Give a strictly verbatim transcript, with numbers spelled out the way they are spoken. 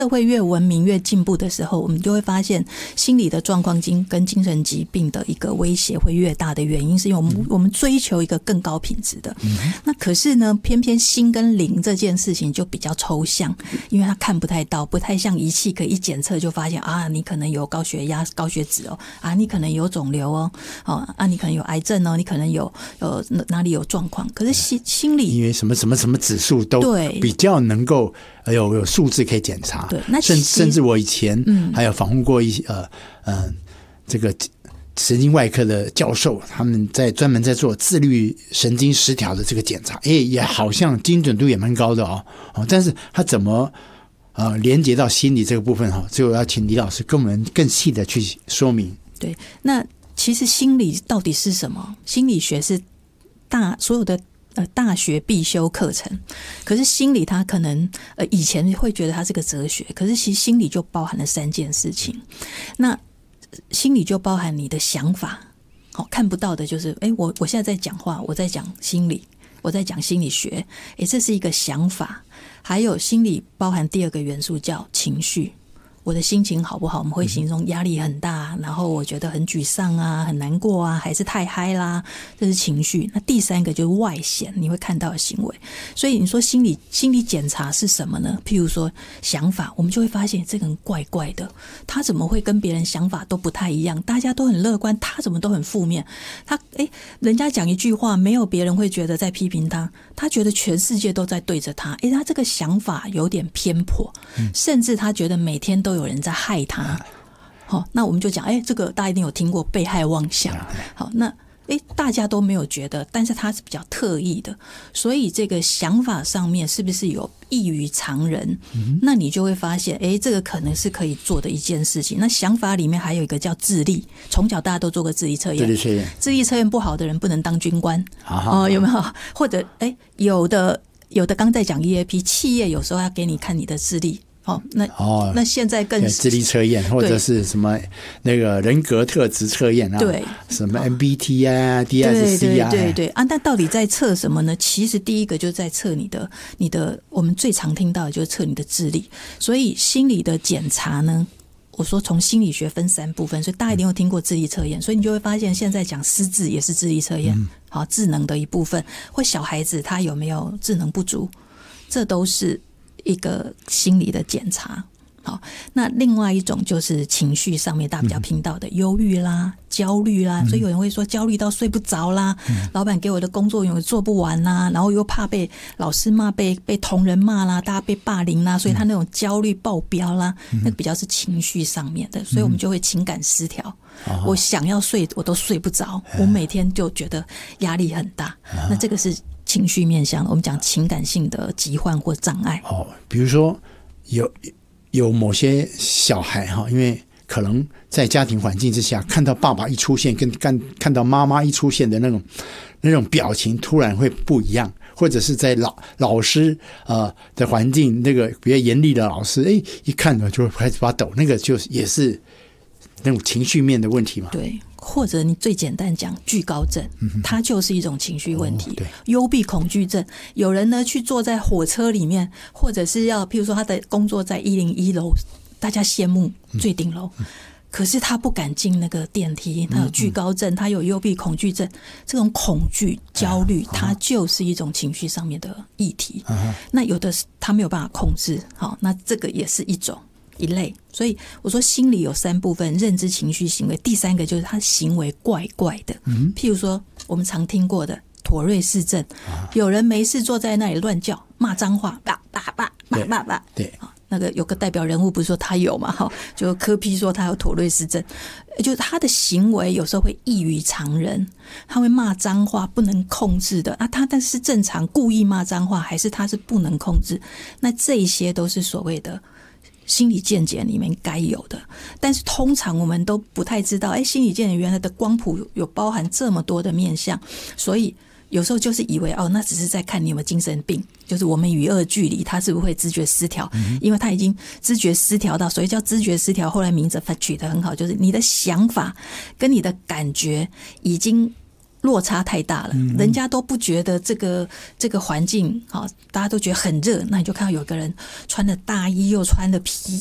社会越文明越进步的时候，我们就会发现心理的状况跟精神疾病的一个威胁会越大的原因，是因为我们我们追求一个更高品质的。那可是呢，偏偏心跟灵这件事情就比较抽象，因为它看不太到，不太像仪器可以一检测就发现啊，你可能有高血压、高血脂哦，啊，你可能有肿瘤哦，啊，你可能有癌症哦，你可能有呃哪里有状况。可是心心理因为什么什么什么指数都比较能够有有数字可以检查。 对，那甚甚至我以前还有访问过一些呃呃这个神经外科的教授，他们在专门在做自律神经失调的这个检查，哎，也好像精准度也蛮高的哦。哦，但是他怎么呃连接到心理这个部分哈，就要请李老师跟我们更细的去说明。 对，那其实心理到底是什么？心理学是大所有的。呃，大学必修课程，可是心理它可能呃以前会觉得它是个哲学，可是其实心理就包含了三件事情。那心理就包含你的想法，好、哦、看不到的就是，哎，我我现在在讲话，我在讲心理，我在讲心理学，哎，这是一个想法。还有心理包含第二个元素叫情绪。我的心情好不好？我们会形容压力很大，然后我觉得很沮丧啊，很难过啊，还是太嗨啦，这是情绪。那第三个就是外显，你会看到的行为。所以你说心理心理检查是什么呢？譬如说想法，我们就会发现这个人怪怪的，他怎么会跟别人想法都不太一样？大家都很乐观，他怎么都很负面？他诶，人家讲一句话，没有别人会觉得在批评他，他觉得全世界都在对着他。诶，他这个想法有点偏颇，甚至他觉得每天都都有人在害他。好，那我们就讲，哎，这个大家一定有听过被害妄想。好，那哎，大家都没有觉得，但是他是比较特意的，所以这个想法上面是不是有异于常人？嗯、那你就会发现，哎，这个可能是可以做的一件事情。那想法里面还有一个叫智力，从小大家都做过智力测验，智力测验，智力测验不好的人不能当军官，哦，有没有？或者哎，有的有的刚在讲 E A P， 企业有时候要给你看你的智力。哦，那哦，那现在更智力测验，或者是什么那个人格特质测验啊， 对， 什么 M B T I 啊、D S C 啊， 对对对对啊，那到底在测什么呢？其实第一个就是在测你的你的，我们最常听到的就是测你的智力。所以心理的检查呢，我说从心理学分三部分，所以大家一定有听过智力测验，所以你就会发现现在讲失智也是智力测验，嗯、好，智能的一部分，或小孩子他有没有智能不足，这都是一个心理的检查。好，那另外一种就是情绪上面大家比较听到的忧郁啦、焦虑啦，所以有人会说焦虑到睡不着啦，嗯、老板给我的工作永远做不完啦，然后又怕被老师骂、被被同仁骂啦，大家被霸凌啦，所以他那种焦虑爆飙啦，嗯、那个比较是情绪上面的，所以我们就会情感失调。嗯、我想要睡我都睡不着，嗯、我每天就觉得压力很大，嗯、那这个是情绪面向的，我们讲情感性的疾患或障碍。 哦，比如说有。有某些小孩哈，因为可能在家庭环境之下，看到爸爸一出现，跟看看到妈妈一出现的那种那种表情，突然会不一样，或者是在老老师呃的环境，那个比较严厉的老师，哎，一看了就会开始发抖，那个就也是那种情绪面的问题嘛。 对。或者你最简单讲惧高症，它就是一种情绪问题。 哦、 幽闭恐惧症，有人呢去坐在火车里面，或者是要譬如说他的工作在一零一楼，大家羡慕最顶楼，嗯、可是他不敢进那个电梯，他有惧高症，他有幽闭恐惧症，这种恐惧焦虑，它就是一种情绪上面的议题。啊、那有的他没有办法控制，好，那这个也是一种。一类，所以我说心理有三部分：认知、情绪、行为。第三个就是他行为怪怪的，嗯、譬如说我们常听过的妥瑞氏症，啊、有人没事坐在那里乱叫、骂脏话，叭叭叭叭叭叭。 对， 那个有个代表人物不是说他有嘛？哈，就柯 P 说他有妥瑞氏症，就是他的行为有时候会异于常人，他会骂脏话不能控制的啊，他但是正常故意骂脏话，还是他是不能控制？那这些都是所谓的。心理见解里面该有的，但是通常我们都不太知道，哎，心理见解原来的光谱有有包含这么多的面向，所以有时候就是以为哦，那只是在看你有没有精神病，就是我们与恶距离，他是不是会知觉失调？嗯、因为他已经知觉失调到，所以叫知觉失调。后来名字取得很好，就是你的想法跟你的感觉已经落差太大了，嗯、人家都不觉得这个这个环境好，大家都觉得很热，那你就看到有个人穿的大衣又穿的皮